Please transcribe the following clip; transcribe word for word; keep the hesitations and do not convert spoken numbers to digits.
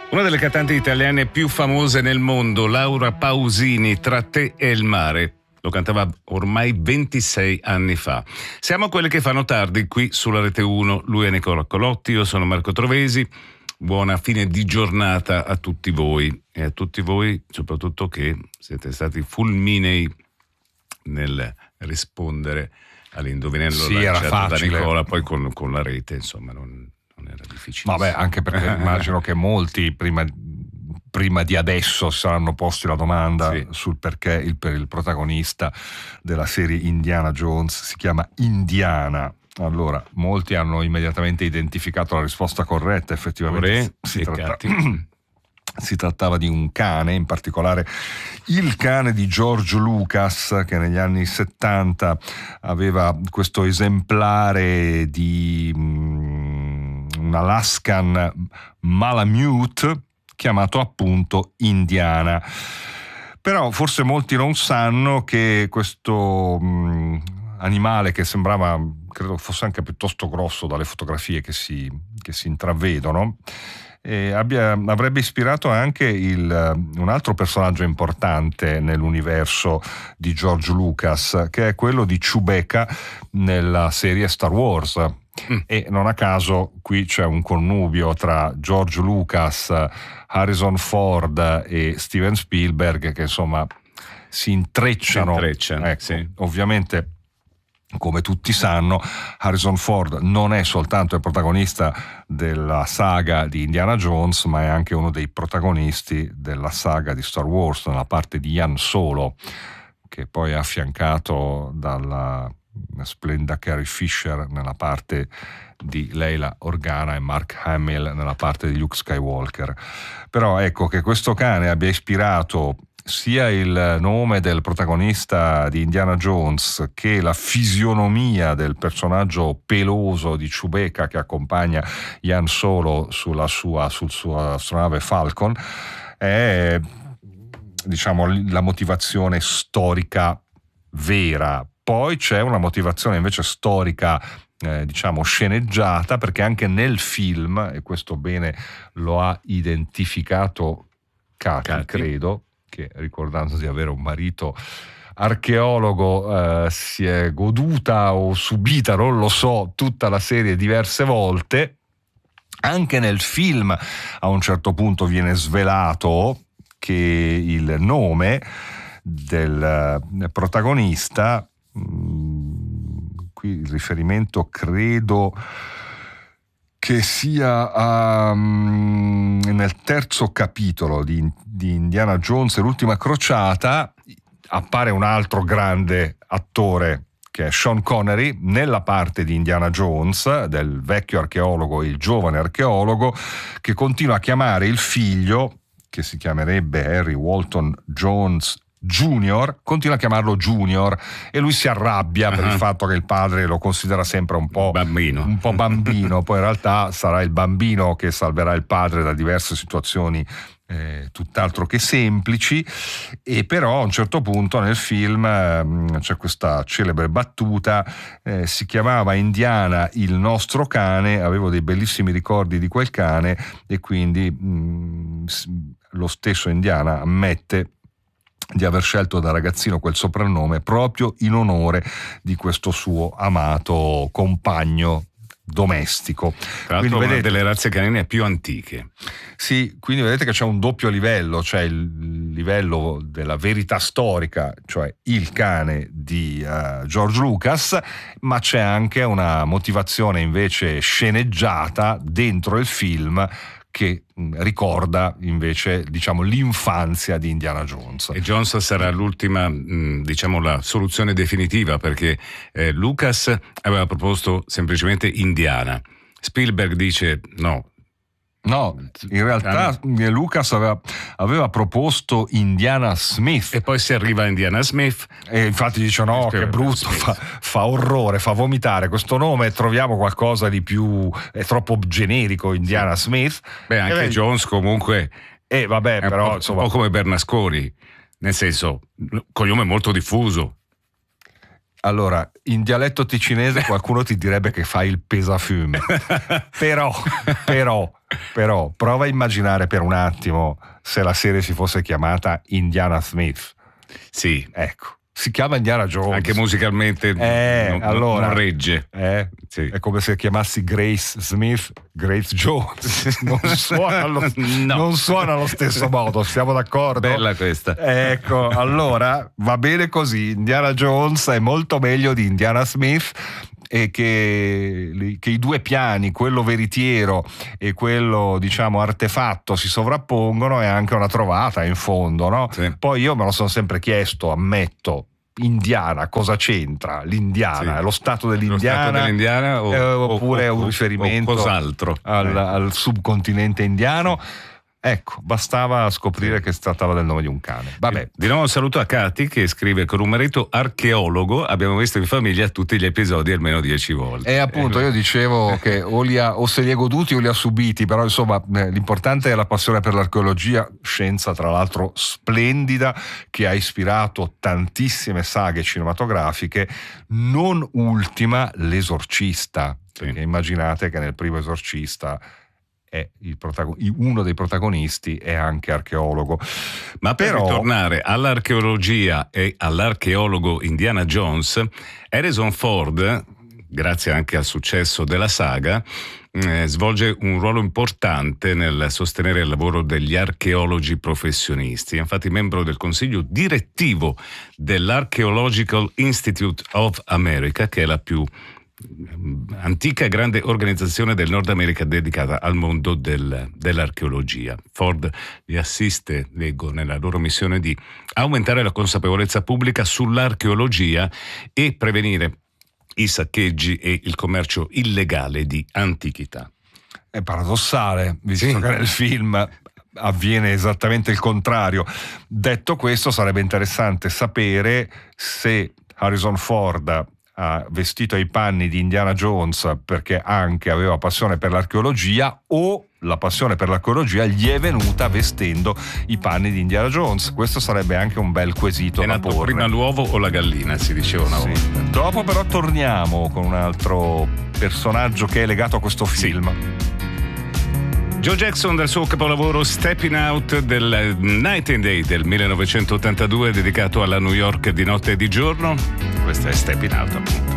Una delle cantanti italiane più famose nel mondo, Laura Pausini, Tra te e il mare. Lo cantava ormai ventisei anni fa. Siamo quelli che fanno tardi qui sulla Rete uno. Lui è Nicola Colotti, io sono Marco Trovesi. Buona fine di giornata a tutti voi e a tutti voi soprattutto che siete stati fulminei nel rispondere all'indovinello sì, lanciato da Nicola, poi con, con la rete, insomma, non, non era difficile. Vabbè, anche perché immagino che molti prima, prima di adesso si saranno posti la domanda sì. sul perché il, per il protagonista della serie Indiana Jones si chiama Indiana. Allora, molti hanno immediatamente identificato la risposta corretta, effettivamente si, tratta... si trattava di un cane, in particolare il cane di George Lucas, che negli anni settanta aveva questo esemplare di um, un Alaskan Malamute chiamato appunto Indiana. Però forse molti non sanno che questo um, animale, che sembrava, credo fosse anche piuttosto grosso dalle fotografie che si, che si intravedono, e abbia, avrebbe ispirato anche il, un altro personaggio importante nell'universo di George Lucas, che è quello di Chewbacca nella serie Star Wars. Mm. E non a caso qui c'è un connubio tra George Lucas, Harrison Ford e Steven Spielberg che insomma si intrecciano. Si intrecciano, ecco, sì. Ovviamente, come tutti sanno, Harrison Ford non è soltanto il protagonista della saga di Indiana Jones, ma è anche uno dei protagonisti della saga di Star Wars, nella parte di Han Solo, che poi è affiancato dalla splendida Carrie Fisher nella parte di Leila Organa e Mark Hamill nella parte di Luke Skywalker. Però ecco, che questo cane abbia ispirato sia il nome del protagonista di Indiana Jones che la fisionomia del personaggio peloso di Chewbacca che accompagna Han Solo sulla sua, sul sua astronave Falcon è, diciamo, la motivazione storica vera. Poi c'è una motivazione invece storica Eh, diciamo sceneggiata, perché anche nel film, e questo bene lo ha identificato Katy, Katy. credo, che ricordando di avere un marito archeologo eh, si è goduta o subita, non lo so, tutta la serie diverse volte. Anche nel film a un certo punto viene svelato che il nome del protagonista, qui il riferimento credo che sia um, nel terzo capitolo di, di Indiana Jones e l'ultima crociata, appare un altro grande attore che è Sean Connery nella parte di Indiana Jones, del vecchio archeologo e il giovane archeologo, che continua a chiamare il figlio, che si chiamerebbe Harry Walton Jones Junior, continua a chiamarlo Junior e lui si arrabbia uh-huh. per il fatto che il padre lo considera sempre un po' bambino, un po' bambino. Poi in realtà sarà il bambino che salverà il padre da diverse situazioni eh, tutt'altro che semplici. E però a un certo punto nel film eh, c'è questa celebre battuta, eh, si chiamava Indiana il nostro cane, avevo dei bellissimi ricordi di quel cane, e quindi mh, lo stesso Indiana ammette di aver scelto da ragazzino quel soprannome proprio in onore di questo suo amato compagno domestico. Tra l'altro una vedete, delle razze canine più antiche. Sì, quindi vedete che c'è un doppio livello, cioè il livello della verità storica, cioè il cane di uh, George Lucas, ma c'è anche una motivazione invece sceneggiata dentro il film che ricorda invece, diciamo, l'infanzia di Indiana Jones. E Jones sarà l'ultima, diciamo, la soluzione definitiva, perché eh, Lucas aveva proposto semplicemente Indiana. Spielberg dice no. No, in realtà Lucas aveva, aveva proposto Indiana Smith. E poi si arriva a Indiana Smith. E infatti dice no, che brutto, fa, fa orrore, fa vomitare questo nome, troviamo qualcosa di più, è troppo generico, Indiana sì. Smith. Beh, anche beh, Jones comunque eh, vabbè, è però, un po', insomma, un po' come Bernasconi, nel senso, cognome molto diffuso. Allora, in dialetto ticinese qualcuno ti direbbe che fai il pesafume, però, però però prova a immaginare per un attimo se la serie si fosse chiamata Indiana Smith. Sì, ecco. Si chiama Indiana Jones. Anche musicalmente eh, non, allora, non regge. Eh, sì. È come se chiamassi Grace Smith Grace Jones. Non suona, lo, no. non suona allo stesso modo, siamo d'accordo? Bella questa. Ecco, allora va bene così. Indiana Jones è molto meglio di Indiana Smith, e che, che i due piani, quello veritiero e quello diciamo artefatto, si sovrappongono, è anche una trovata in fondo, no? Sì. Poi io me lo sono sempre chiesto, ammetto, Indiana cosa c'entra? L'Indiana, sì. Lo stato dell'Indiana, lo stato dell'Indiana o, eh, oppure o, un o, riferimento o cos'altro al, eh. al subcontinente indiano. Ecco, bastava scoprire sì. che si trattava del nome di un cane. Vabbè. Di nuovo un saluto a Katy che scrive: con un marito archeologo abbiamo visto in famiglia tutti gli episodi almeno dieci volte. E appunto io dicevo che o, li ha, o se li ha goduti o li ha subiti, però insomma l'importante è la passione per l'archeologia, scienza tra l'altro splendida che ha ispirato tantissime saghe cinematografiche, non ultima L'Esorcista, sì. perché immaginate che nel primo Esorcista è il protagon- uno dei protagonisti è anche archeologo. Ma per Però... ritornare all'archeologia e all'archeologo Indiana Jones, Harrison Ford, grazie anche al successo della saga, eh, svolge un ruolo importante nel sostenere il lavoro degli archeologi professionisti. È infatti membro del consiglio direttivo dell'Archaeological Institute of America, che è la più antica e grande organizzazione del Nord America dedicata al mondo del, dell'archeologia. Ford li assiste, leggo, nella loro missione di aumentare la consapevolezza pubblica sull'archeologia e prevenire i saccheggi e il commercio illegale di antichità. È paradossale, visto sì. che nel film avviene esattamente il contrario. Detto questo, sarebbe interessante sapere se Harrison Ford ha vestito i panni di Indiana Jones perché anche aveva passione per l'archeologia, o la passione per l'archeologia gli è venuta vestendo i panni di Indiana Jones. Questo sarebbe anche un bel quesito è da nato porre. Prima l'uovo o la gallina, si diceva una sì. volta. Dopo però torniamo con un altro personaggio che è legato a questo film. Sì. Joe Jackson dal suo capolavoro Stepping Out del Night and Day del millenovecentottantadue, dedicato alla New York di notte e di giorno. Questo è Stepping Out, appunto.